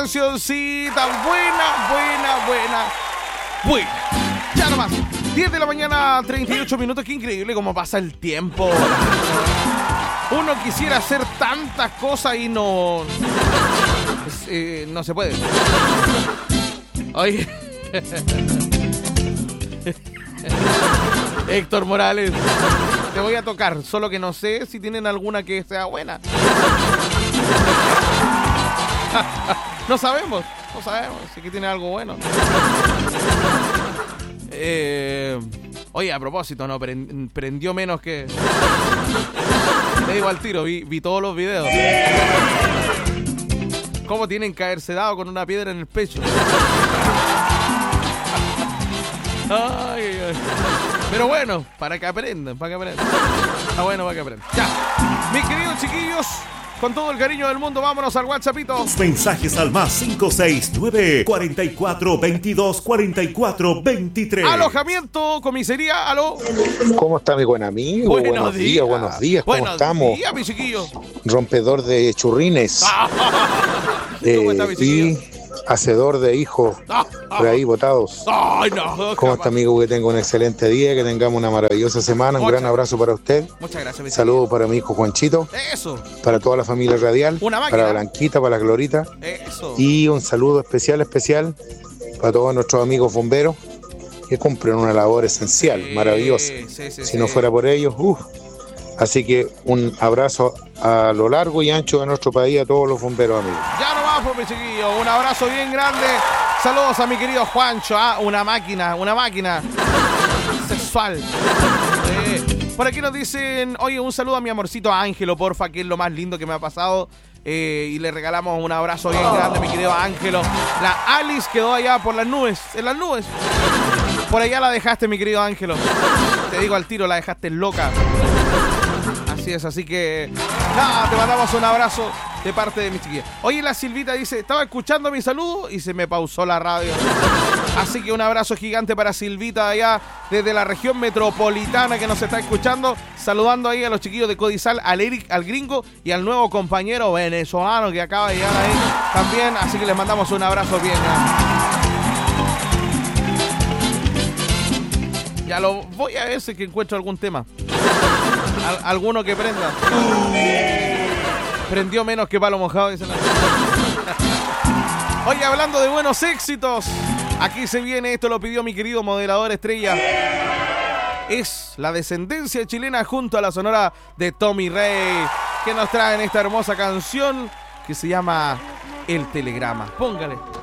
cancioncita buena. Ya nomás. 10 de la mañana, 38 minutos. Qué increíble cómo pasa el tiempo. Uno quisiera hacer tantas cosas y no se puede. Oye. Héctor Morales, te voy a tocar, solo que no sé si tienen alguna que sea buena. No sabemos si que tiene algo bueno. Oye, a propósito, no prendió menos que... Te digo al tiro, vi todos los videos. ¿Cómo tienen que haberse dado con una piedra en el pecho? Ay. Pero bueno, para que aprendan. Está bueno para que aprendan. Ya, mis queridos chiquillos, con todo el cariño del mundo, vámonos al WhatsAppito. Mensajes al más 569 44 22 44 23. Alojamiento, comisaría, aló. ¿Cómo está mi buen amigo? Buenos días, ¿cómo estamos? Buenos días, mi chiquillo. Rompedor de churrines. ¿Cómo está, mi chiquillo? Y hacedor de hijos por ahí botados. Ay, no. ¿Cómo está, amigo? Que tenga un excelente día, que tengamos una maravillosa semana. Un gran abrazo para usted. Muchas gracias. Saludos para mi hijo Juanchito. Eso. Para toda la familia radial. Una máquina. Para Blanquita, para la Glorita. Eso. Y un saludo especial para todos nuestros amigos bomberos que cumplen una labor esencial, maravillosa. Si no fuera por ellos, Así que un abrazo a lo largo y ancho de nuestro país a todos los bomberos, amigos. Ya no va, pues, mi chiquillo. Un abrazo bien grande. Saludos a mi querido Juancho. Una máquina sexual. Por aquí nos dicen, oye, un saludo a mi amorcito Ángelo, porfa, que es lo más lindo que me ha pasado. Y le regalamos un abrazo bien grande, mi querido Ángelo. La Alice quedó allá por las nubes, en las nubes. Por allá la dejaste, mi querido Ángelo. Te digo al tiro, la dejaste loca. Así es, así que nada, te mandamos un abrazo de parte de mi chiquilla. Oye, la Silvita dice, estaba escuchando mi saludo y se me pausó la radio. Así que un abrazo gigante para Silvita allá desde la región metropolitana que nos está escuchando. Saludando ahí a los chiquillos de Codizal, al Eric, al gringo y al nuevo compañero venezolano que acaba de llegar ahí también. Así que les mandamos un abrazo bien grande. Ya lo voy a ver si que encuentro algún tema. Alguno que prenda. Prendió menos que palo mojado, dicen. Oye, hablando de buenos éxitos, aquí se viene, esto lo pidió mi querido moderador estrella. Es la descendencia chilena junto a la sonora de Tommy Rey, que nos traen esta hermosa canción que se llama El Telegrama. Póngale.